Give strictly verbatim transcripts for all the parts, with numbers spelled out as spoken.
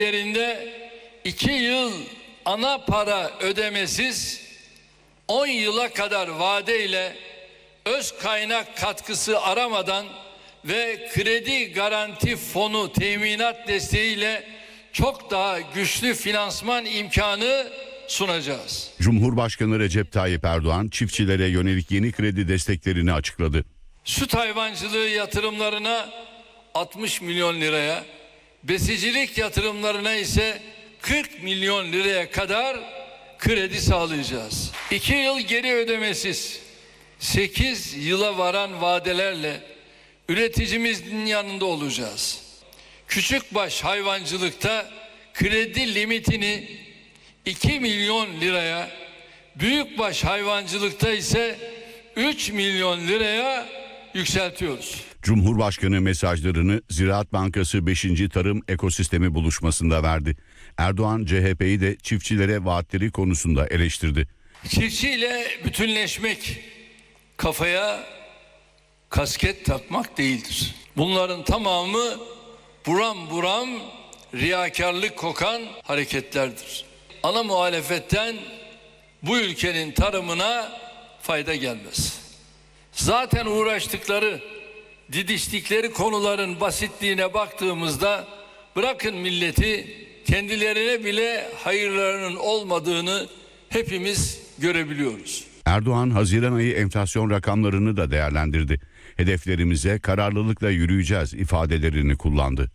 Yerinde iki yıl ana para ödemesiz, on yıla kadar vadeyle öz kaynak katkısı aramadan ve kredi garanti fonu teminat desteğiyle çok daha güçlü finansman imkanı sunacağız. Cumhurbaşkanı Recep Tayyip Erdoğan çiftçilere yönelik yeni kredi desteklerini açıkladı. Süt hayvancılığı yatırımlarına altmış milyon liraya, besicilik yatırımlarına ise kırk milyon liraya kadar kredi sağlayacağız. iki yıl geri ödemesiz, sekiz yıla varan vadelerle üreticimizin yanında olacağız. Küçükbaş hayvancılıkta kredi limitini iki milyon liraya, büyükbaş hayvancılıkta ise üç milyon liraya yükseltiyoruz. Cumhurbaşkanı mesajlarını Ziraat Bankası beşinci Tarım Ekosistemi buluşmasında verdi. Erdoğan C H P'yi de çiftçilere vaatleri konusunda eleştirdi. Çiftçiyle bütünleşmek kafaya kasket takmak değildir. Bunların tamamı buram buram riyakarlık kokan hareketlerdir. Ana muhalefetten bu ülkenin tarımına fayda gelmez. Zaten uğraştıkları, didiştikleri konuların basitliğine baktığımızda bırakın milleti, kendilerine bile hayırlarının olmadığını hepimiz görebiliyoruz. Erdoğan Haziran ayı enflasyon rakamlarını da değerlendirdi. Hedeflerimize kararlılıkla yürüyeceğiz ifadelerini kullandı.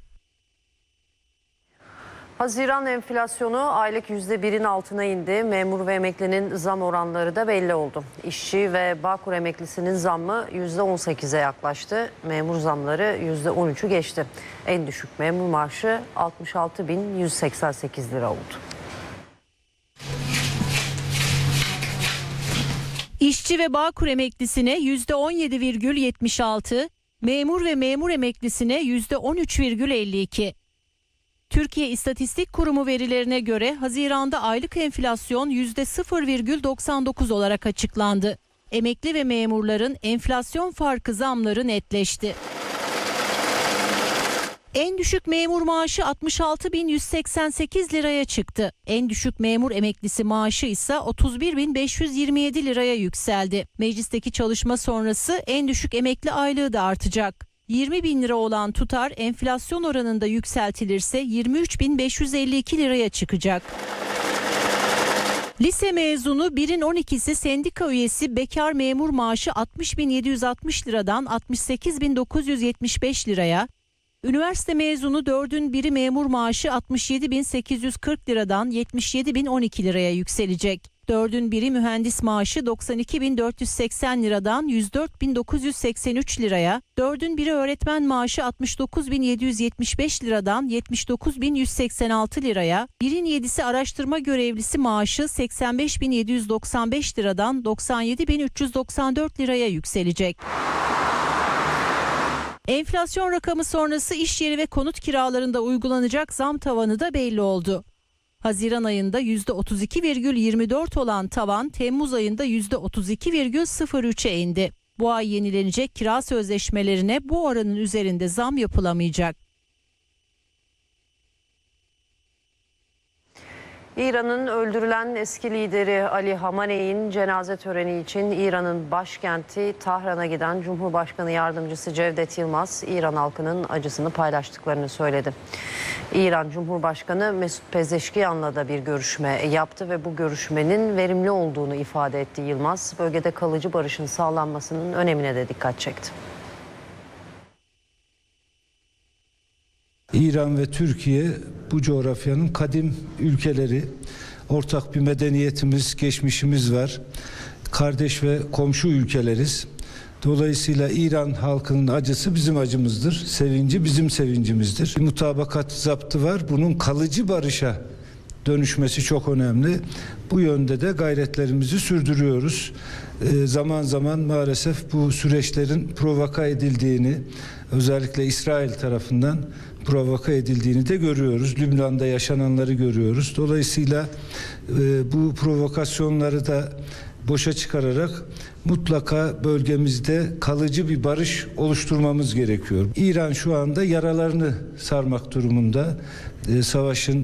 Haziran enflasyonu aylık yüzde birin altına indi. Memur ve emeklinin zam oranları da belli oldu. İşçi ve Bağkur emeklisinin zammı yüzde on sekize yaklaştı. Memur zamları yüzde on üçü geçti. En düşük memur maaşı altmış altı bin yüz seksen sekiz lira oldu. İşçi ve Bağkur emeklisine yüzde on yedi virgül yetmiş altı, memur ve memur emeklisine yüzde on üç virgül elli iki. Türkiye İstatistik Kurumu verilerine göre Haziran'da aylık enflasyon yüzde sıfır virgül doksan dokuz olarak açıklandı. Emekli ve memurların enflasyon farkı zamları netleşti. En düşük memur maaşı altmış altı bin yüz seksen sekiz liraya çıktı. En düşük memur emeklisi maaşı ise otuz bir bin beş yüz yirmi yedi liraya yükseldi. Meclisteki çalışma sonrası en düşük emekli aylığı da artacak. yirmi bin lira olan tutar enflasyon oranında yükseltilirse yirmi üç bin beş yüz elli iki liraya çıkacak. Lise mezunu birin on ikisi sendika üyesi bekar memur maaşı altmış bin yedi yüz altmış liradan altmış sekiz bin dokuz yüz yetmiş beş liraya, üniversite mezunu dördün biri memur maaşı altmış yedi bin sekiz yüz kırk liradan yetmiş yedi bin on iki liraya yükselecek. Dördün biri mühendis maaşı doksan iki bin dört yüz seksen liradan yüz dört bin dokuz yüz seksen üç liraya, dördün biri öğretmen maaşı altmış dokuz bin yedi yüz yetmiş beş liradan yetmiş dokuz bin yüz seksen altı liraya, birin yedisi araştırma görevlisi maaşı seksen beş bin yedi yüz doksan beş liradan doksan yedi bin üç yüz doksan dört liraya yükselecek. Enflasyon rakamı sonrası iş yeri ve konut kiralarında uygulanacak zam tavanı da belli oldu. Haziran ayında yüzde otuz iki virgül yirmi dört olan tavan Temmuz ayında yüzde otuz iki virgül sıfır üçe indi. Bu ay yenilenecek kira sözleşmelerine bu oranın üzerinde zam yapılamayacak. İran'ın öldürülen eski lideri Ali Hamaney'in cenaze töreni için İran'ın başkenti Tahran'a giden Cumhurbaşkanı Yardımcısı Cevdet Yılmaz, İran halkının acısını paylaştıklarını söyledi. İran Cumhurbaşkanı Mesut Pezeşkiyan'la da bir görüşme yaptı ve bu görüşmenin verimli olduğunu ifade etti Yılmaz. Bölgede kalıcı barışın sağlanmasının önemine de dikkat çekti. İran ve Türkiye bu coğrafyanın kadim ülkeleri. Ortak bir medeniyetimiz, geçmişimiz var. Kardeş ve komşu ülkeleriz. Dolayısıyla İran halkının acısı bizim acımızdır. Sevinci bizim sevincimizdir. Bir mutabakat zaptı var. Bunun kalıcı barışa dönüşmesi çok önemli. Bu yönde de gayretlerimizi sürdürüyoruz. Ee, zaman zaman maalesef bu süreçlerin provoka edildiğini, özellikle İsrail tarafından provoka edildiğini de görüyoruz. Lübnan'da yaşananları görüyoruz. Dolayısıyla e, bu provokasyonları da boşa çıkararak mutlaka bölgemizde kalıcı bir barış oluşturmamız gerekiyor. İran şu anda yaralarını sarmak durumunda. Savaşın